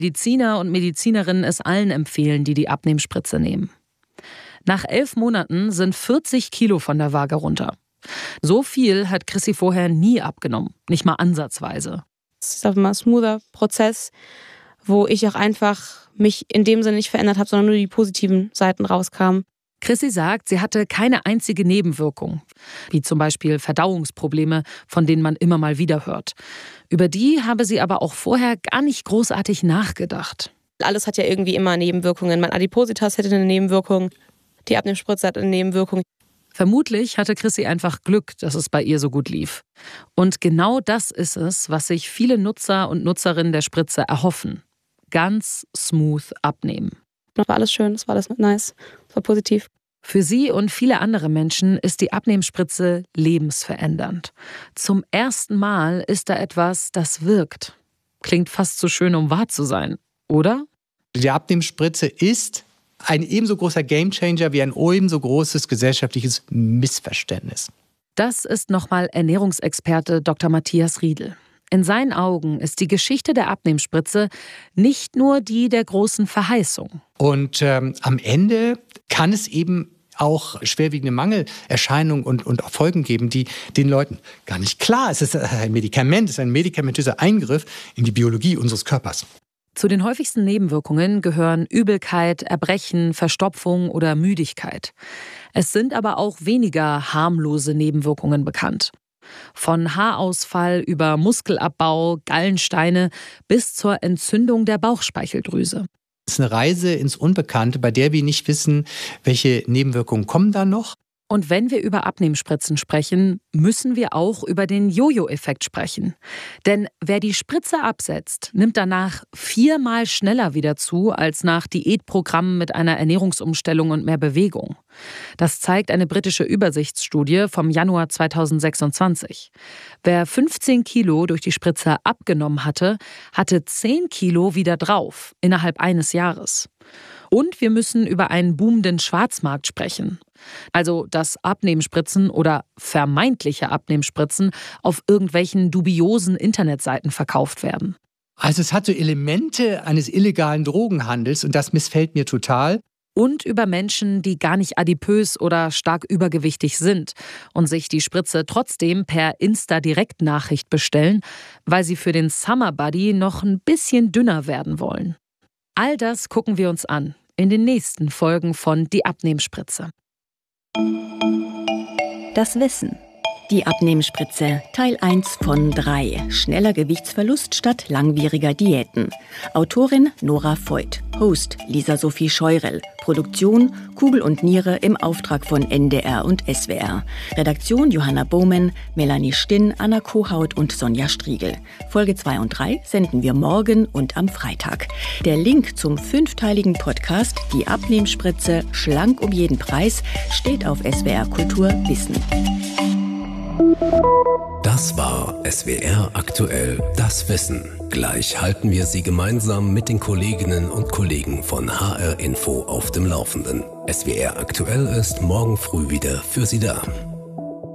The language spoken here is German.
Mediziner und Medizinerinnen es allen empfehlen, die die Abnehmspritze nehmen. Nach 11 Monaten sind 40 Kilo von der Waage runter. So viel hat Chrissy vorher nie abgenommen, nicht mal ansatzweise. Es ist einfach mal ein smoother Prozess, wo ich auch einfach mich in dem Sinne nicht verändert habe, sondern nur die positiven Seiten rauskamen. Chrissy sagt, sie hatte keine einzige Nebenwirkung, wie zum Beispiel Verdauungsprobleme, von denen man immer mal wieder hört. Über die habe sie aber auch vorher gar nicht großartig nachgedacht. Alles hat ja irgendwie immer Nebenwirkungen. Mein Adipositas hätte eine Nebenwirkung, die Abnehmspritze hat eine Nebenwirkung. Vermutlich hatte Chrissy einfach Glück, dass es bei ihr so gut lief. Und genau das ist es, was sich viele Nutzer und Nutzerinnen der Spritze erhoffen. Ganz smooth abnehmen. Das war alles schön, das war alles nice, das war positiv. Für sie und viele andere Menschen ist die Abnehmspritze lebensverändernd. Zum ersten Mal ist da etwas, das wirkt. Klingt fast zu schön, um wahr zu sein, oder? Die Abnehmspritze ist ein ebenso großer Gamechanger wie ein ebenso großes gesellschaftliches Missverständnis. Das ist nochmal Ernährungsexperte Dr. Matthias Riedel. In seinen Augen ist die Geschichte der Abnehmspritze nicht nur die der großen Verheißung. Und am Ende kann es eben auch schwerwiegende Mangelerscheinungen und auch Folgen geben, die den Leuten gar nicht klar ist. Es ist ein Medikament, es ist ein medikamentöser Eingriff in die Biologie unseres Körpers. Zu den häufigsten Nebenwirkungen gehören Übelkeit, Erbrechen, Verstopfung oder Müdigkeit. Es sind aber auch weniger harmlose Nebenwirkungen bekannt. Von Haarausfall über Muskelabbau, Gallensteine bis zur Entzündung der Bauchspeicheldrüse. Es ist eine Reise ins Unbekannte, bei der wir nicht wissen, welche Nebenwirkungen kommen da noch. Und wenn wir über Abnehmspritzen sprechen, müssen wir auch über den Jojo-Effekt sprechen. Denn wer die Spritze absetzt, nimmt danach 4-mal schneller wieder zu als nach Diätprogrammen mit einer Ernährungsumstellung und mehr Bewegung. Das zeigt eine britische Übersichtsstudie vom Januar 2026. Wer 15 Kilo durch die Spritze abgenommen hatte, hatte 10 Kilo wieder drauf innerhalb eines Jahres. Und wir müssen über einen boomenden Schwarzmarkt sprechen. Also, dass Abnehmspritzen oder vermeintliche Abnehmspritzen auf irgendwelchen dubiosen Internetseiten verkauft werden. Also es hat so Elemente eines illegalen Drogenhandels und das missfällt mir total. Und über Menschen, die gar nicht adipös oder stark übergewichtig sind und sich die Spritze trotzdem per Insta-Direktnachricht bestellen, weil sie für den Summer Buddy noch ein bisschen dünner werden wollen. All das gucken wir uns an in den nächsten Folgen von Die Abnehmspritze. Das Wissen. Die Abnehmspritze, Teil 1 von 3. Schneller Gewichtsverlust statt langwieriger Diäten. Autorin Nora Voigt. Host Lisa-Sophie Scheurel. Produktion Kugel und Niere im Auftrag von NDR und SWR. Redaktion Johanna Bowman, Melanie Stinn, Anna Kohaut und Sonja Striegel. Folge 2 und 3 senden wir morgen und am Freitag. Der Link zum 5-teiligen Podcast Die Abnehmspritze, schlank um jeden Preis, steht auf SWR Kultur Wissen. Das war SWR aktuell, das Wissen. Gleich halten wir Sie gemeinsam mit den Kolleginnen und Kollegen von HR Info auf dem Laufenden. SWR aktuell ist morgen früh wieder für Sie da.